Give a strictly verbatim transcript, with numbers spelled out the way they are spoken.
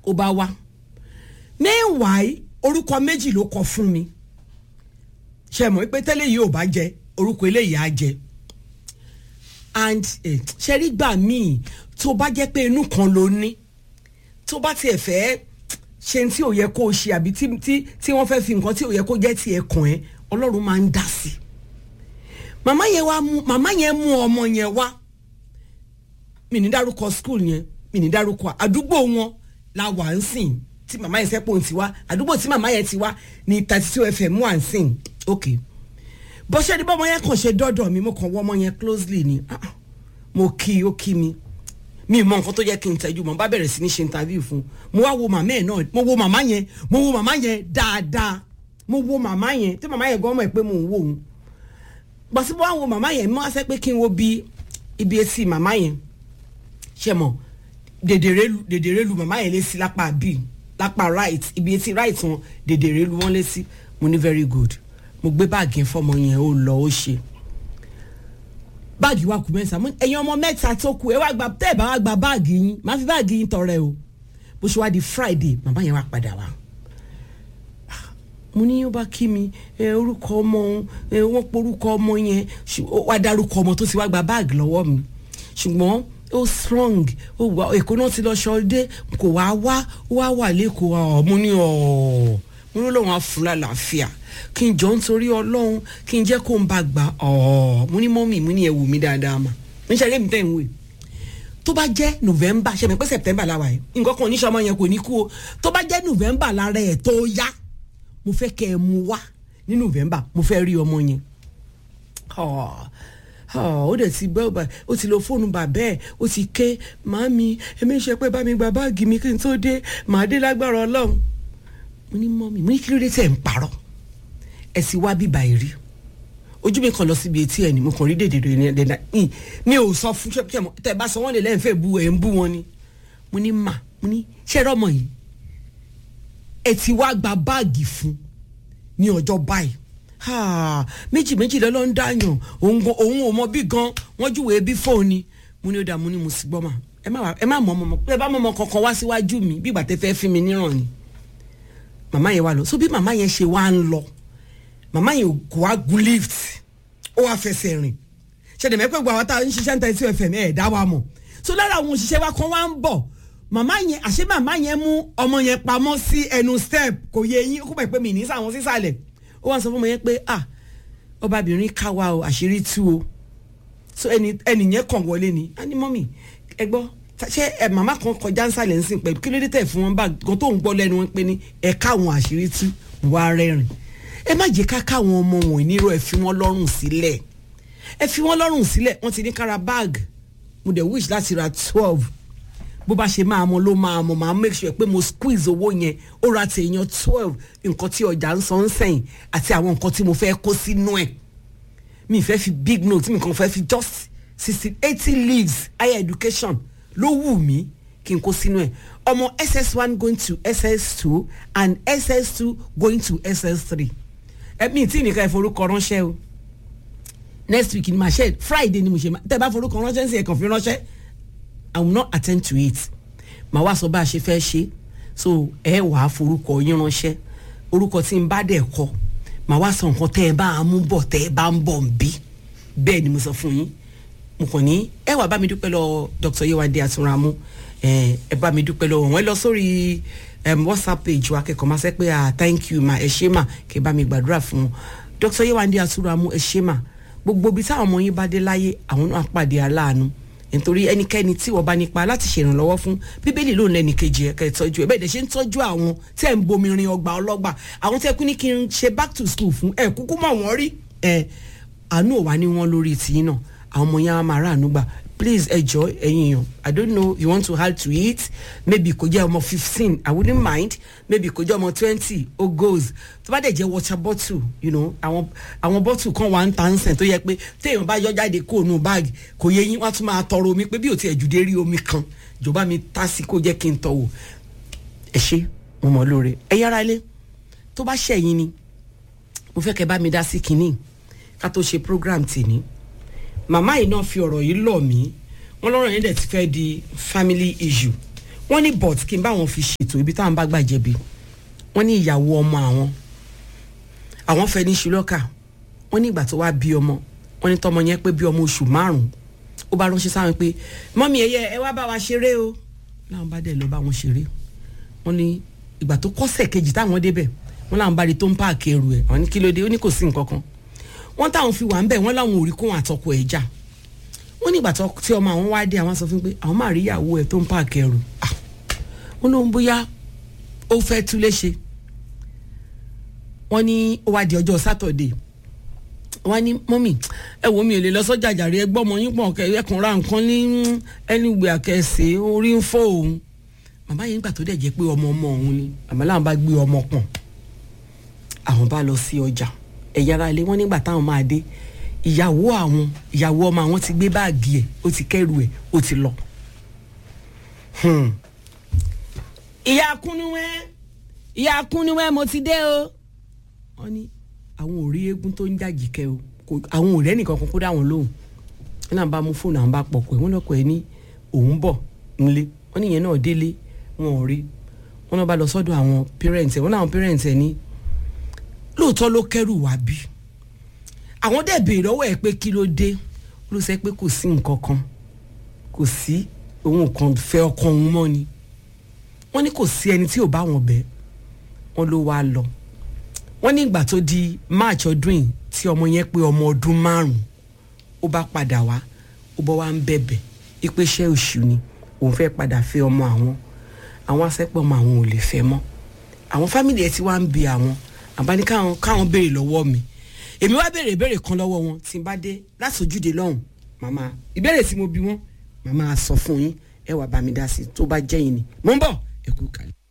ó bá wá meanwhile orúkọ méjì ló kọ fún mi ṣe mọ̀ pé tẹ́lẹ̀ yìí ò bá jẹ orúkọ eléyìí á jẹ and ṣe rí gbà míì tó bá jẹ́ pé inú kan ló ní tó bá tiẹ̀ fẹ́ ṣe tí ò yẹ kó o ṣe àbí tí tí tí wọ́n fẹ́ fi nǹkan tí ò yẹ kó jẹ́ tiẹ̀ kàn ẹ́ Ọlọ́run máa ń dá sí i màmá yẹn wá mú màmá yẹn mú ọmọ yẹn wá mi ní dárúkọ school yẹn mi ní dárúkọ àdúgbò wọn la wà ń sìn tí màmá yẹn sẹ́pọ̀ ti wá àdúgbò tí màmá yẹn ti wá ní thirty two F M wà ń sìn ok bó ṣe ní bọ́mọ yẹn kàn ṣe dọ́dọ̀ mi mo kàn wọ́ ọmọ yẹn closely ni ah, mo kí ó kí mi mi mọ nǹkan tó yẹ kí n tẹ́jú mọ́ bá bẹ̀rẹ̀ sí ní ṣe interview fún mo wá wo màmá yẹn náà mo wo màmá yẹn mo wo màmá yẹn dáadáa mo wo màmá yẹn tí màmá yẹn gan mọ̀ pé mo ń wò ó gbàsí bó wá wo màmá yẹn mo wá sẹ́ pé kí n wo bí ibi etí màmá yẹn ṣe mọ̀ dèdèrè lu dèdèrè lu màmá yẹn lé sí lápá bíi lápá right ibi etí right wọn dèdèrè lu wọn lé sí mo ní very good mo gbé báàgì fọmọ yẹn ó lọ ó ṣe báàgì wa kù mẹ́ta ẹ̀yin ọmọ mẹ́ta tó kù ẹ wá gba tẹ́ ẹ bá wá gba báàgì yín máa fi báàgì yín tọrẹ o bó ṣe wá di Friday màmá yẹn wá padà wá mo ní ó bá kí mi ẹ orúkọ ọmọ ẹ wọ́n porúkọ ọmọ yẹn wá dárúkọ ọmọ tó ti wá gba báàgì lọ́wọ́ mi ṣùgbọ́n ó strong ó wà èkó náà ti lọ ṣọdẹ kò wá wá wá wà lẹ́kọ̀ọ́ mo ní ọ̀ mo ní lóun á fún lálàáfíà kí n jọ nítorí Ọlọ́run kí n jẹ́ kó n bá gbà ọ̀ mo ní mọ́mì mo ní ẹ wù mí dáadáa mà ń ṣe àgẹ́mi tẹ̀ ń wè tó bá jẹ́ November ṣe mi pé September láwa yìí nǹkan kan oníṣẹ́ ọmọ yẹn kò ní kú o tó bá jẹ́ November lára ẹ̀ tó yá mo fẹ́ kẹ́ ẹ mú wá ní November mo fẹ́ rí ọmọ yẹn ó dẹ̀ ti gbọ́ ọba ó ti lo fóònù bàbá ẹ̀ ó ti ké màámi èmi ṣe pé bá mi gba báàgì mi kí n tó dé màá dé lágbára Ọlọ́run mo ní mọ́mì mo ní kí ló dé tẹ̀ ń parọ́ ẹ sì wá bíbá ẹ rí ojú mi kan lọ síbi etí ẹ ní mo kàn rí dèdèrè ní ẹdẹdà mi ò sọ fún ṣe tẹ bá sọ wọn lè lẹ́yìn fẹ́ bu ẹ̀ ń bú wọn ni mo ní mà mo ní ṣé ẹ̀rọ ọmọ yìí ẹ ti wá gba báàgì fún ní ọjọ́ báyìí méjì méjì lọ́lọ́ ń dáyàn òun ò mọ bí gan wọ́n júwèé bí fóònù ni mo ní ó dà mo ní mo sì gbọ́ mà ẹ má mọ ọmọ ẹ bá mọ ọmọ kankan wá síwájú mi bí ìgbà tẹ fẹ́ fi mi níràn ni màmá yẹn wá lọ so bí màmá yẹn ṣe wá ń lọ màmá yẹn kò wá gun lift ó wá fẹsẹ̀ rìn ṣẹ̀dẹ̀ mẹ́pẹ́ gbọ́ àwọn tá a ń ṣiṣẹ́ níta etí ẹ̀fẹ̀ ẹ̀ dá wa mọ̀ so lára àwọn òṣìṣẹ́ wa kan wá ń bọ̀ màmá yẹn àṣé màmá yẹn mú ọmọ yẹn pamọ́ sí ẹnu step kò yẹ yín kó pẹ̀ pé mi ní sàwọn sísàlẹ̀ ó wá sọ fún ọmọ yẹn pé ah ọbabìnrin ká wa o àṣírí tú o so ẹni ẹni yẹn kàn wọlé ni a ní mọ́mì ẹ gbọ́ ṣé ẹ màmá kan kọjá ń sàlẹ̀ ń sìn pẹ̀lú kí ló dé tẹ̀ fún wọn bá gan tó ń gbọ́ lẹ́nu wọn pé ní ẹ káwọn àṣírí tú wá rẹ́rìn ẹ má jẹ́ ká káwọn ọmọ wọn nírò ẹ fi wọn lọ́rùn sílẹ̀ ẹ fi wọn lọ́rùn sílẹ̀ wọ́n ti ní kára báàgì mo dẹ̀ wish láti ra twelve bó bá ṣe máa mọ ló máa mọ máa make sure pé mo squeeze owó yẹn ó ra tèèyàn twelve nǹkan tí ọjà ń san ń sẹ́yìn àti àwọn nǹkan tí mo fẹ́ kó sínú ẹ̀ mi fẹ́ fi big note mi kàn fẹ́ fi just sixty eighty leaves higher education ló wù mí kí n kó sínú ẹ̀ ọmọ S S one going to S S two and S S two going to S S three ẹ mi tí nìkan ẹ forúkọ ránṣẹ́ o next week ni ma ṣe Friday ni mo ṣe tẹ́ bá forúkọ ránṣẹ́ sí ẹ kàn fi ránṣẹ́ I will not attend to it màá wá sọ bá a ṣe fẹ́ ṣe so ẹ wàá forúkọ yín ránṣẹ́ orúkọ tí n bá dẹ̀ kọ màá wá sọ nǹkan tẹ́ ẹ bá a mú bọ̀ tẹ́ ẹ bá ń bọ̀ ń bí bẹ́ẹ̀ ni mo sọ fún yín mo kàn ní ẹ wàá bá mi dúpẹ́ lọ Doctor Yewande Atunramu ẹ ẹ bá mi dúpẹ́ lọ wọ́n ẹ lọ sórí WhatsApp page wa kẹ́kọ̀ọ́ máa ṣe pé ah thank you ma ẹ ṣé mà kẹ́ bá mi gbàdúrà fún Doctor Yewande Atunramu ẹ ṣé mà gbogbo ibi táwọn ọmọ yín bá dé láyé àwọn náà pàdé aláàánú nítorí ẹnikẹ́ni tí wọ́n bá nípa láti ṣèrànlọ́wọ́ fún bíbélì ló ń lẹ́ni kejì ẹ̀ka ìtọ́jú ẹ̀ bẹ́ẹ̀ dẹ̀ ṣe ń tọ́jú àwọn tẹ́ ń bomirin ọgbà ọlọ́gbà àwọn tẹ́ kú ní kí n ṣe back to school fún ẹ̀ kúkú mọ̀ wọ́n rí ẹ̀ àánú ò wá ní wọ́n lórí tìyín náà àwọn ọmọ yẹn á máa ráàánú gbà please enjoy ẹ̀yin yàn I don't know you want to add to it maybe kò jẹ́ ọmọ fifteen I wouldn't mind maybe kò jẹ́ ọmọ twenty ó goes tó bá dẹ̀ jẹ́ water bottle you know àwọn àwọn bottle kan wà ń ta ń sẹ̀ tó yẹ pé téèyàn bá yọ jáde kó nu báàgì kò yẹ yín wọ́n tún máa tọrọ omi pé bí ò tiẹ̀ jùdé rí omi kan jọba mi tá sí kó jẹ́ kí n tọ̀ wò ẹ ṣé mo mọ̀ lóore ẹ yára lé tó bá ṣẹ̀yìn ni mo fẹ́ kẹ́ bá mi dá sí kinní ká tó ṣe program tèmi màmá yìí náà fi ọ̀rọ̀ yìí lọ̀ mí wọ́n lọ́rọ̀ yẹn dẹ̀ ti fẹ́ di family issue wọ́n ní but kí n bá wọn fi ṣètò ibi táwọn bá gbàjẹ̀bi wọ́n ní ìyàwó ọmọ àwọn àwọn fẹ́ ní ṣùlọ́kà wọ́n ní ìgbà tó wá bí ọmọ wọ́n ní tọmọ yẹn pé bí ọmọ oṣù márùn-ún ó bá ránṣẹ́ sáwọn pé mọ́mí ẹ̀yẹ ẹ wá bá wa ṣeré o láwọn bá dẹ̀ lọ bá wọn ṣeré wọ́n ní ìgbà tó kọ́sẹ̀ kejì táwọn débẹ̀ wọ́n láwọn bá rí tó ń páàkì ẹrù ẹ̀ wọ́n ní kí ló dé ó ní kò sí nǹkan kan wọ́n táwọn fi wà ń bẹ̀ wọ́n láwọn ò rí kóhun àtọkọ ẹ̀ jà wọ́n ní ìgbà tí ọmọ àwọn wá dé àwọn sọ fún pé àwọn máa rí ìyàwó ẹ̀ tó ń páàkì ẹrù wọ́n lóun bóyá ó fẹ́ tú léṣe wọ́n ní ó wá di ọjọ́ sátọ̀dé wọ́n ní mọ́mì ẹ wo mi ò lè lọ sọ́jà jàre ẹ gbọ́mọ yín pọ̀ ẹkùn ra nǹkan ní ẹni ìgbé àkẹ́sẹ̀ orí ń fọ́ òun màmá yẹn nígbà tó dẹ̀ jẹ́ pé ọmọ ọmọ òun ni àmọ́ làwọn bá gbé ọmọ pọ̀n àwọn bá lọ sí ọjà ẹ̀yà ara ilé wọn nígbà táwọn máa dé ìyàwó àwọn ìyàwó ọmọ àwọn ti gbé báàgì ẹ̀ ó ti kẹ́rù ẹ̀ ó ti lọ. ìyá kúnúwẹ́ ìyá kúnúwẹ́ mo ti dé o wọ́n ní àwọn ò rí eégún tó ń jàjì kẹ́ o àwọn ò rẹ́ nìkan kan kó dá wọn lóhùn wọ́n náà bá mú fóònù àwọn bá pọ̀ pé wọ́n lọ́kọ̀ ẹ̀ ní òun bọ̀ nílé wọ́n níyẹn náà délé wọn ò rí wọ́n náà bá lọ sọ́dọ̀ àwọn parents ẹ̀ wọ́n náà àwọn parents ẹ̀ ní lóòótọ́ ló kẹ́rù wá bí àwọn dẹ̀ béèrè lọ́wọ́ ẹ̀ pé kí ló dé ló sẹ́ pé kò sí nǹkan kan kò sí òun kan fẹ́ ọkọ òun mọ́ ni wọ́n ní kò sí ẹni tí ò bá wọn bẹ̀ wọ́n ló wá lọ wọ́n ní ìgbà tó di march ọdún yìí tí ọmọ yẹn pé ọmọ ọdún márùn-ún ó bá padà wá ó bọ́ wá ń bẹ̀bẹ̀ ipe iṣẹ́ oṣù ni òun fẹ́ padà fẹ́ ọmọ àwọn àwọn asẹ́pọ̀ ọmọ àwọn ò lè fẹ́ mọ́ àwọn fámìlì ẹ̀ tí wá ń bi àwọn àbá ní káwọn káwọn béèrè lọ́wọ́ mi èmi wá béèrè ìbéèrè kan lọ́wọ́ wọn tí n bá dé lásòjúde lọ́hùn màmá ìbéèrè tí mo bi wọ́n màmá sọ fún yín ẹ wá bá mi dá sí tó bá jẹ́ yín ni mò ń bọ̀ ẹ kú kalẹ̀.